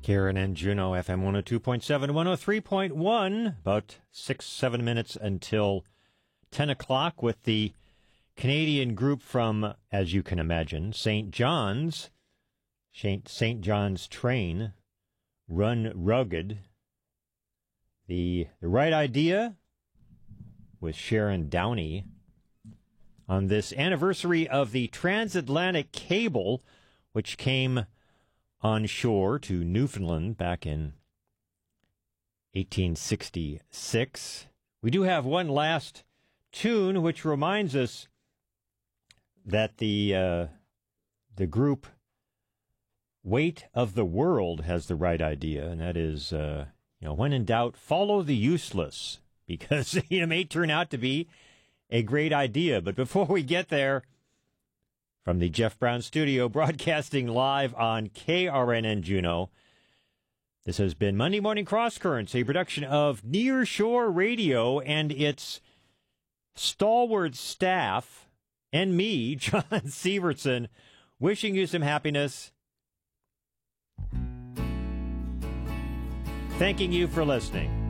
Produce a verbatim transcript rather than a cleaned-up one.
Karen and Juneau, F M one oh two point seven, one oh three point one, about six, seven minutes until ten o'clock with the Canadian group from, as you can imagine, Saint John's, Saint John's Train, Run Rugged. The, the Right Idea with Sharon Downey on this anniversary of the transatlantic cable, which came on shore to Newfoundland back in eighteen sixty-six. We do have one last tune, which reminds us that the uh, the group Weight of the World has the right idea, and that is, uh, you know, when in doubt, follow the useless, because it may turn out to be a great idea. But before we get there, from the Jeff Brown Studio, broadcasting live on K R N N Juneau, this has been Monday Morning Cross Currents, a production of Near Shore Radio and its stalwart staff, and me, John Severson, wishing you some happiness. Thanking you for listening.